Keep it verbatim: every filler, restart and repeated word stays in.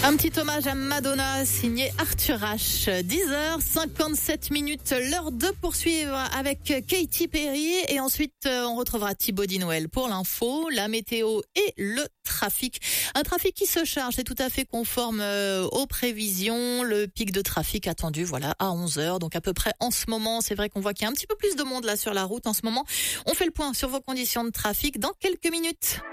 Un petit hommage à Madonna, signé Arthur H. dix heures cinquante-sept minutes, l'heure de poursuivre avec Katy Perry. Et ensuite, on retrouvera Thibaut Noël pour l'info, la météo et le trafic. Un trafic qui se charge, c'est tout à fait conforme aux prévisions. Le pic de trafic attendu, voilà, à onze heures. Donc à peu près en ce moment, c'est vrai qu'on voit qu'il y a un petit peu plus de monde là sur la route en ce moment. On fait le point sur vos conditions de trafic dans quelques minutes.